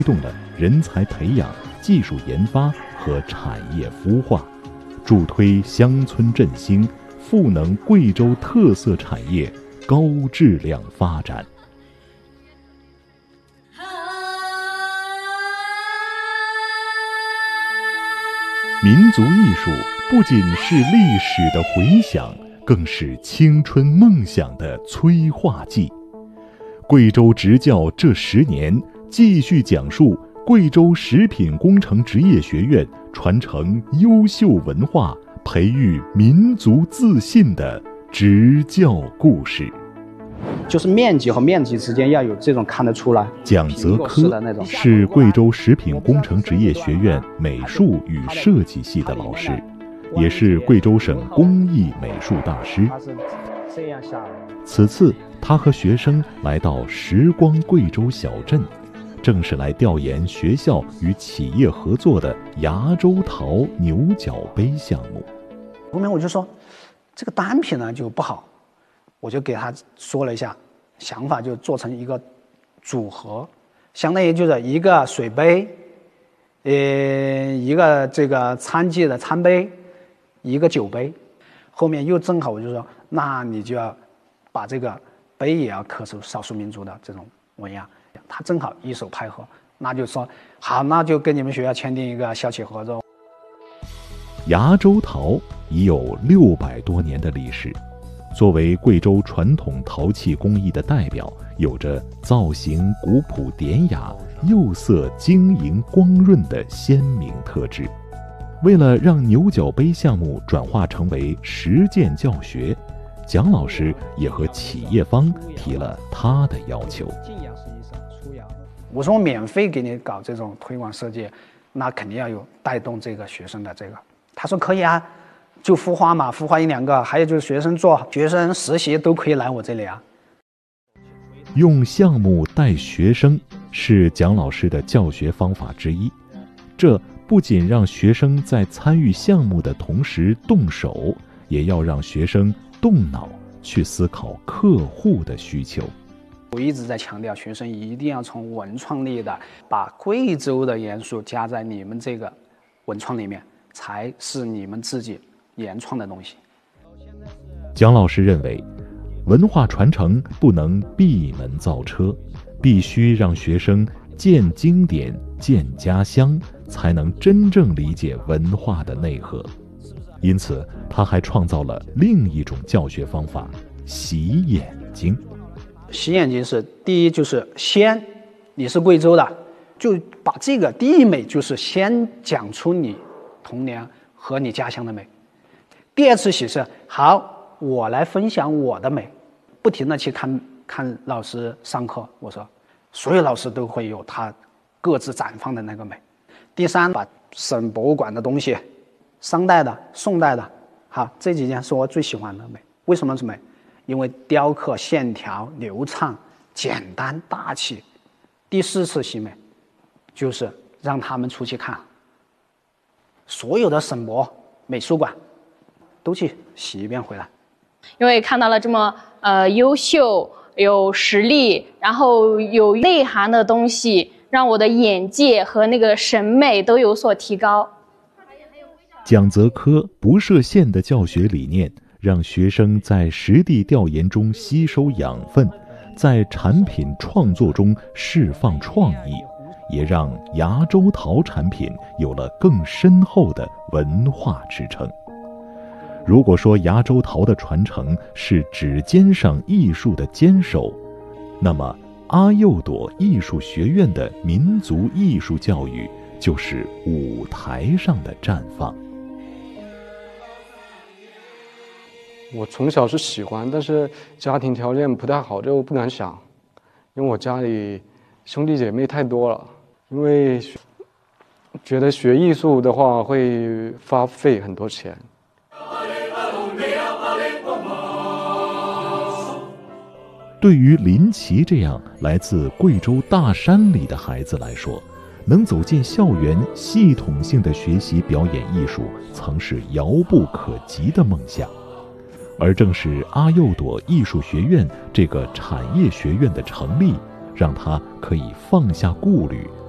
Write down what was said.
动了人才培养、技术研发和产业孵化，助推乡村振兴，赋能贵州特色产业高质量发展。民族艺术不仅是历史的回响，更是青春梦想的催化剂。贵州执教这10年，继续讲述贵州食品工程职业学院传承优秀文化、培育民族自信的执教故事。 就是面积和面积之间要有这种看得出来。 蒋泽科是贵州食品工程职业学院美术与设计系的老师，也是贵州省工艺美术大师。此次他和学生来到时光贵州小镇，正是来调研学校与企业合作的崖州陶牛角杯项目。 后面我就说这个单品呢就不好，我就给他说了一下想法，就做成一个组合，相当于就是一个水杯，一个这个餐具的餐杯，一个酒杯。后面又正好我就说，那你就要把这个杯也要刻出少数民族的这种纹样。他正好一手配合，那就说好，那就跟你们学校签订一个校企合作。 崖州陶已有600多年的历史，作为贵州传统陶器工艺的代表，有着造型古朴典雅、釉色晶莹光润的鲜明特质。为了让牛角杯项目转化成为实践教学，蒋老师也和企业方提了他的要求。 我说我免费给你搞这种推广设计，那肯定要有带动这个学生的这个。他说可以啊，就孵化嘛，孵化1、2个，还有就是学生做、学生实习都可以来我这里啊。 用项目带学生是蒋老师的教学方法之一，这不仅让学生在参与项目的同时动手，也要让学生动脑去思考客户的需求。 我一直在强调，学生一定要从文创力的把贵州的元素加在你们这个文创里面，才是你们自己原创的东西。 蒋老师认为，文化传承不能闭门造车，必须让学生见经典、见家乡，才能真正理解文化的内核。因此，他还创造了另一种教学方法——洗眼睛。 洗眼睛是第一，就是先你是贵州的，就把这个第一美就是先讲出你童年和你家乡的美。第二次洗是好，我来分享我的美，不停的去看老师上课。我说所有老师都会有他各自绽放的那个美。第三，把省博物馆的东西，商代的、宋代的，好，这几件是我最喜欢的美。为什么是美？因为雕刻线条流畅、简单大气。第4次洗美就是让他们出去看所有的省博美术馆，都去洗一遍回来。 因为看到了这么优秀、有实力，然后有内涵的东西，让我的眼界和那个审美都有所提高。 蒋泽科不设限的教学理念，让学生在实地调研中吸收养分，在产品创作中释放创意，也让崖州陶产品有了更深厚的文化支撑。如果说崖州陶的传承是指尖上艺术的坚守，那么阿幼朵艺术学院的民族艺术教育就是舞台上的绽放。 我从小是喜欢，但是家庭条件不太好，就不敢想，因为我家里兄弟姐妹太多了，因为觉得学艺术的话会花费很多钱。 对于林奇这样来自贵州大山里的孩子来说，能走进校园，系统性的学习表演艺术，曾是遥不可及的梦想。而正是阿幼朵艺术学院这个产业学院的成立，让他可以放下顾虑，